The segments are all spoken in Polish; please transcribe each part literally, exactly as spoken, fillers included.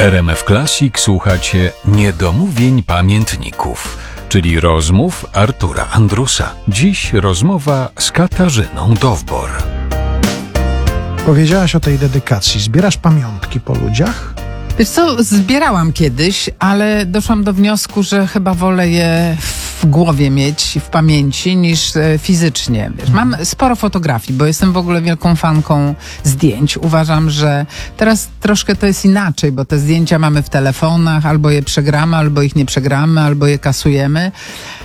R M F Classic słuchacie Niedomówień Pamiętników, czyli rozmów Artura Andrusa. Dziś rozmowa z Katarzyną Dowbor. Powiedziałaś o tej dedykacji. Zbierasz pamiątki po ludziach? Wiesz co, zbierałam kiedyś, ale doszłam do wniosku, że chyba wolę je w głowie mieć, w pamięci, niż e, fizycznie. Wiesz, mam sporo fotografii, bo jestem w ogóle wielką fanką zdjęć. Uważam, że teraz troszkę to jest inaczej, bo te zdjęcia mamy w telefonach, albo je przegramy, albo ich nie przegramy, albo je kasujemy.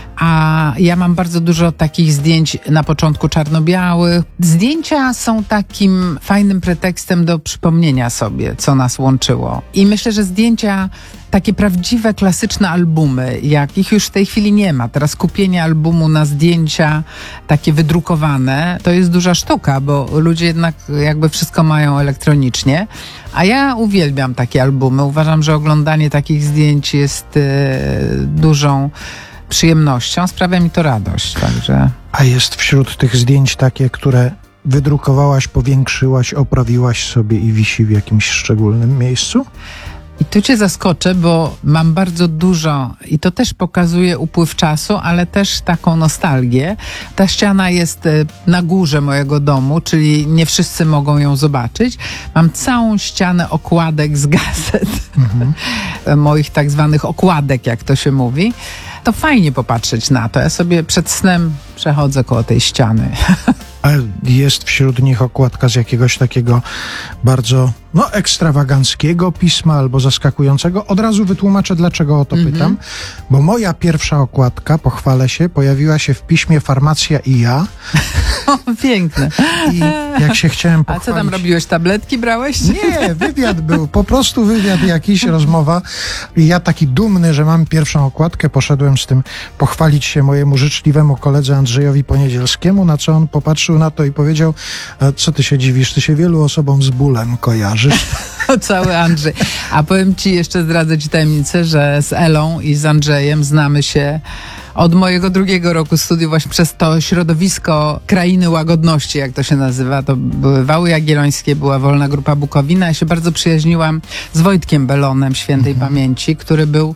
A ja mam bardzo dużo takich zdjęć na początku czarno-białych. Zdjęcia są takim fajnym pretekstem do przypomnienia sobie, co nas łączyło. I myślę, że zdjęcia, takie prawdziwe, klasyczne albumy, jakich już w tej chwili nie ma. Teraz kupienie albumu na zdjęcia takie wydrukowane, to jest duża sztuka, bo ludzie jednak jakby wszystko mają elektronicznie. A ja uwielbiam takie albumy. Uważam, że oglądanie takich zdjęć jest e, dużą przyjemnością, sprawia mi to radość, także... A jest wśród tych zdjęć takie, które wydrukowałaś, powiększyłaś, oprawiłaś sobie i wisi w jakimś szczególnym miejscu? I tu cię zaskoczę, bo mam bardzo dużo i to też pokazuje upływ czasu, ale też taką nostalgię. Ta ściana jest na górze mojego domu, czyli nie wszyscy mogą ją zobaczyć. Mam całą ścianę okładek z gazet, mhm. moich tak zwanych okładek, jak to się mówi. To fajnie popatrzeć na to. Ja sobie przed snem przechodzę koło tej ściany. A jest wśród nich okładka z jakiegoś takiego bardzo, no, ekstrawaganckiego pisma albo zaskakującego. Od razu wytłumaczę, dlaczego o to mm-hmm. pytam. Bo moja pierwsza okładka, pochwalę się, pojawiła się w piśmie Farmacja i ja. O, piękne. I jak się chciałem pochwalić... A co tam robiłeś? Tabletki brałeś? Nie, wywiad był. Po prostu wywiad jakiś, rozmowa. I ja taki dumny, że mam pierwszą okładkę, poszedłem z tym pochwalić się mojemu życzliwemu koledze Andrzejowi Poniedzielskiemu, na co on popatrzył na to i powiedział: co ty się dziwisz, ty się wielu osobom z bólem kojarzysz. Cały Andrzej. A powiem ci, jeszcze zdradzę ci tajemnicę, że z Elą i z Andrzejem znamy się od mojego drugiego roku studiów, właśnie przez to środowisko Krainy Łagodności, jak to się nazywa. To były Wały Jagiellońskie, była Wolna Grupa Bukowina. Ja się bardzo przyjaźniłam z Wojtkiem Belonem, świętej mhm. pamięci, który był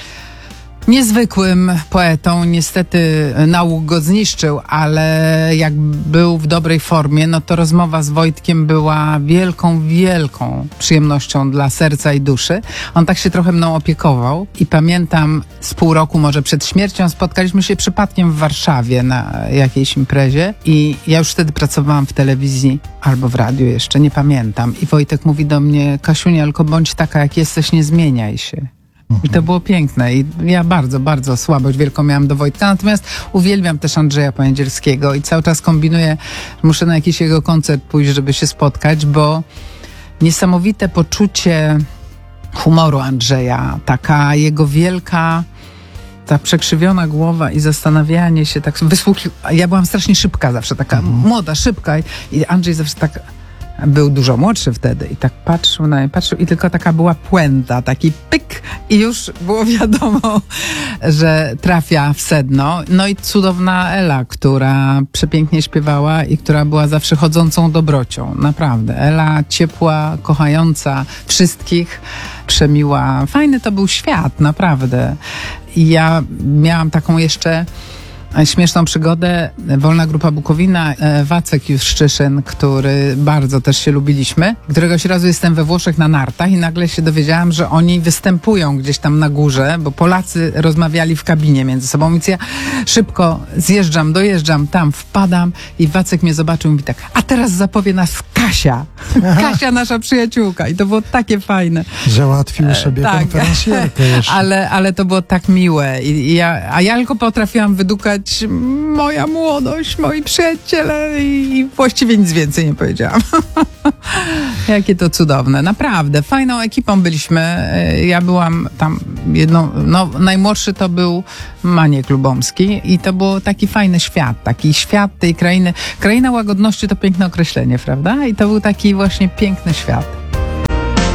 niezwykłym poetą. Niestety nauk go zniszczył, ale jak był w dobrej formie, no to rozmowa z Wojtkiem była wielką, wielką przyjemnością dla serca i duszy. On tak się trochę mną opiekował i pamiętam, z pół roku może przed śmiercią spotkaliśmy się przypadkiem w Warszawie na jakiejś imprezie i ja już wtedy pracowałam w telewizji albo w radiu jeszcze, nie pamiętam. I Wojtek mówi do mnie: Kasiunia, tylko bądź taka jak jesteś, nie zmieniaj się. I to było piękne i ja bardzo, bardzo słabość wielką miałam do Wojtka, natomiast uwielbiam też Andrzeja Poniedzielskiego i cały czas kombinuję, muszę na jakiś jego koncert pójść, żeby się spotkać, bo niesamowite poczucie humoru Andrzeja, taka jego wielka, ta przekrzywiona głowa i zastanawianie się, tak wysłuchiwać. Ja byłam strasznie szybka zawsze, taka mhm. młoda, szybka i Andrzej zawsze tak... Był dużo młodszy wtedy i tak patrzył na mnie, patrzył i tylko taka była puenta, taki pyk i już było wiadomo, że trafia w sedno. No i cudowna Ela, która przepięknie śpiewała i która była zawsze chodzącą dobrocią. Naprawdę. Ela ciepła, kochająca wszystkich, przemiła. Fajny to był świat, naprawdę. I ja miałam taką jeszcze śmieszną przygodę. Wolna Grupa Bukowina, Wacek Juszczyszyn, który bardzo też się lubiliśmy. Któregoś razu jestem we Włoszech na nartach i nagle się dowiedziałam, że oni występują gdzieś tam na górze, bo Polacy rozmawiali w kabinie między sobą, więc ja szybko zjeżdżam, dojeżdżam tam, wpadam i Wacek mnie zobaczył i mówi tak: a teraz zapowie nas Kasia. Kasia, nasza przyjaciółka. I to było takie fajne. Załatwił sobie tak. konferencjerkę jeszcze. Ale, ale to było tak miłe. I, i ja, a ja tylko potrafiłam wydukać moja młodość, moi przyjaciele i właściwie nic więcej nie powiedziałam. Jakie to cudowne. Naprawdę. Fajną ekipą byliśmy. Ja byłam tam jedną, no najmłodszy to był Maniek Lubomski i to był taki fajny świat, taki świat tej krainy. Kraina Łagodności to piękne określenie, prawda? I to był taki właśnie piękny świat.